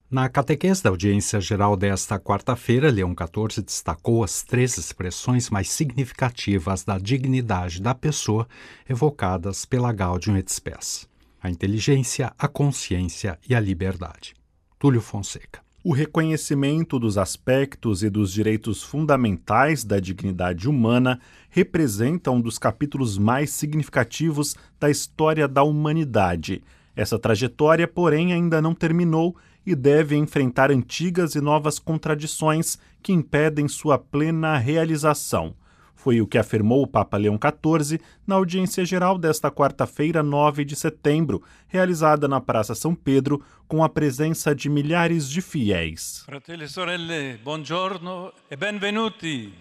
Na catequese da audiência geral desta quarta-feira, Leão XIV destacou as 3 expressões mais significativas da dignidade da pessoa evocadas pela Gaudium et Spes: a inteligência, a consciência e a liberdade. Túlio Fonseca. O reconhecimento dos aspectos e dos direitos fundamentais da dignidade humana representa um dos capítulos mais significativos da história da humanidade. Essa trajetória, porém, ainda não terminou e deve enfrentar antigas e novas contradições que impedem sua plena realização. Foi o que afirmou o Papa Leão XIV na audiência geral desta quarta-feira, 9 de setembro, realizada na Praça São Pedro, com a presença de milhares de fiéis. Fratelli e sorelle, buongiorno e benvenuti.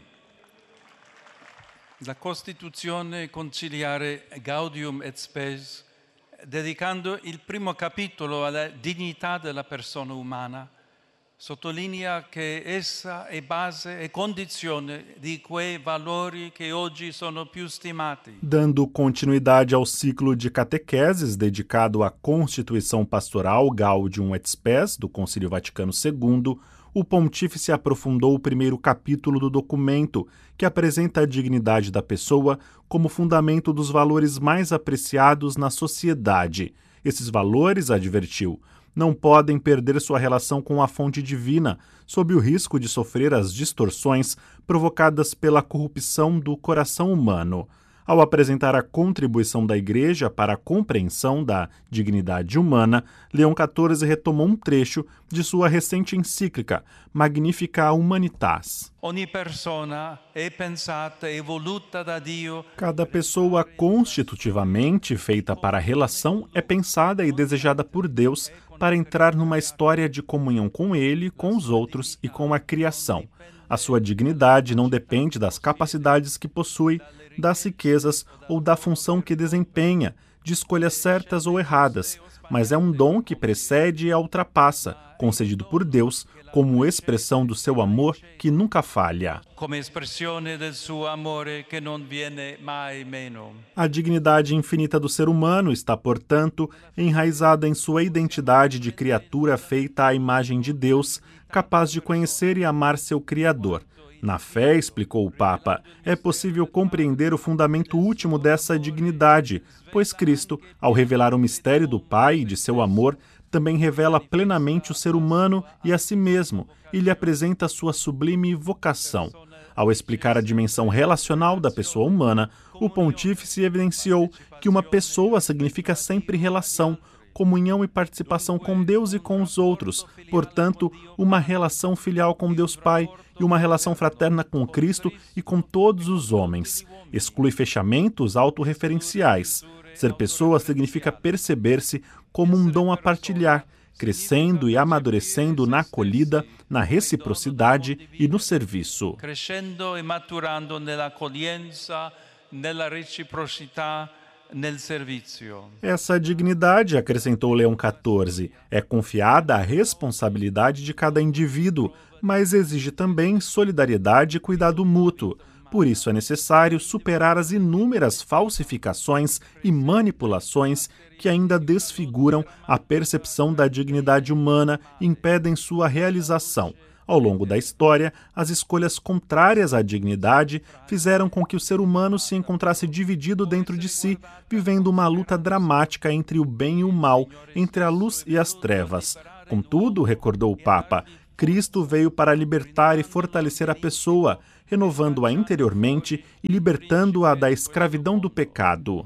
La Costituzione conciliare Gaudium et Spes, dedicando il primo capitolo alla dignità della persona umana, sottolinea che essa è base e condizione di quei valori che oggi sono più stimati. Dando continuidade ao ciclo de catequeses dedicado à Constituição Pastoral Gaudium et Spes do Concílio Vaticano II, o pontífice aprofundou o primeiro capítulo do documento, que apresenta a dignidade da pessoa como fundamento dos valores mais apreciados na sociedade. Esses valores, advertiu, não podem perder sua relação com a fonte divina, sob o risco de sofrer as distorções provocadas pela corrupção do coração humano. Ao apresentar a contribuição da Igreja para a compreensão da dignidade humana, Leão XIV retomou um trecho de sua recente encíclica, Magnificat Humanitas. Ogni persona è pensata e voluta da Dio. Cada pessoa constitutivamente feita para a relação é pensada e desejada por Deus para entrar numa história de comunhão com Ele, com os outros e com a criação. A sua dignidade não depende das capacidades que possui, das riquezas ou da função que desempenha, de escolhas certas ou erradas, mas é um dom que precede e a ultrapassa, concedido por Deus como expressão do seu amor que nunca falha. Come espressione del suo amore che non viene mai meno. A dignidade infinita do ser humano está, portanto, enraizada em sua identidade de criatura feita à imagem de Deus, capaz de conhecer e amar seu Criador. Na fé, explicou o Papa, é possível compreender o fundamento último dessa dignidade, pois Cristo, ao revelar o mistério do Pai e de seu amor, também revela plenamente o ser humano e a si mesmo, e lhe apresenta sua sublime vocação. Ao explicar a dimensão relacional da pessoa humana, o pontífice evidenciou que uma pessoa significa sempre relação, comunhão e participação com Deus e com os outros, portanto, uma relação filial com Deus Pai e uma relação fraterna com Cristo e com todos os homens. Exclui fechamentos autorreferenciais. Ser pessoa significa perceber-se como um dom a partilhar, crescendo e amadurecendo na acolhida, na reciprocidade e no serviço. Crescendo e maturando nella accoglienza, nella reciprocità, nel servizio. Essa dignidade, acrescentou Leão XIV, é confiada à responsabilidade de cada indivíduo, mas exige também solidariedade e cuidado mútuo. Por isso é necessário superar as inúmeras falsificações e manipulações que ainda desfiguram a percepção da dignidade humana e impedem sua realização. Ao longo da história, as escolhas contrárias à dignidade fizeram com que o ser humano se encontrasse dividido dentro de si, vivendo uma luta dramática entre o bem e o mal, entre a luz e as trevas. Contudo, recordou o Papa, Cristo veio para libertar e fortalecer a pessoa, renovando-a interiormente e libertando-a da escravidão do pecado.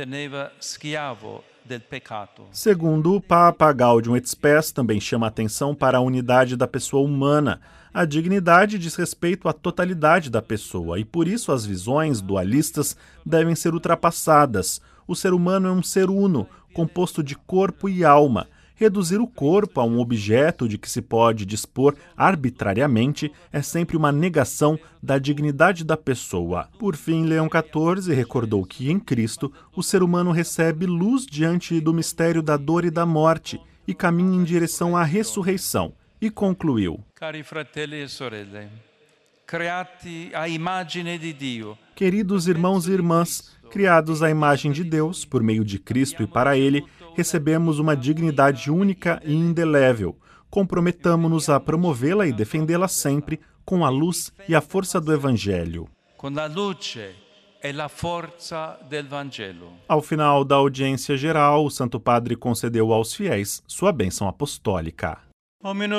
Segundo o Papa, Gaudium et Spes também chama atenção para a unidade da pessoa humana. A dignidade diz respeito à totalidade da pessoa e, por isso, as visões dualistas devem ser ultrapassadas. O ser humano é um ser uno, composto de corpo e alma. Reduzir o corpo a um objeto de que se pode dispor arbitrariamente é sempre uma negação da dignidade da pessoa. Por fim, Leão XIV recordou que, em Cristo, o ser humano recebe luz diante do mistério da dor e da morte e caminha em direção à ressurreição. E concluiu: Cari fratelli e sorelle, creati a immagine di Dio. Queridos irmãos e irmãs, criados à imagem de Deus, por meio de Cristo e para Ele, recebemos uma dignidade única e indelével. Comprometamo-nos a promovê-la e defendê-la sempre com a luz e a força do Evangelho. con la luce e la forza del Vangelo. Ao final da audiência geral, o Santo Padre concedeu aos fiéis sua bênção apostólica.